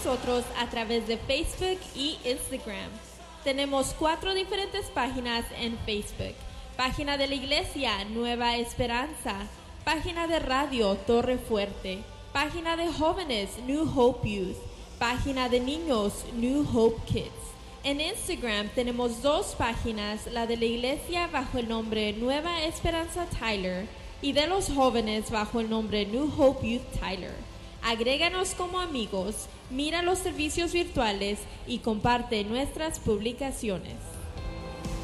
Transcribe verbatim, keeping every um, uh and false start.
nosotros a través de Facebook y Instagram. Tenemos cuatro diferentes páginas en Facebook. Página de la iglesia Nueva Esperanza. Página de radio Torre Fuerte. Página de jóvenes New Hope Youth. Página de niños New Hope Kids. En Instagram tenemos dos páginas, la de la iglesia bajo el nombre Nueva Esperanza Tyler y de los jóvenes bajo el nombre New Hope Youth Tyler. Agréganos como amigos, mira los servicios virtuales y comparte nuestras publicaciones.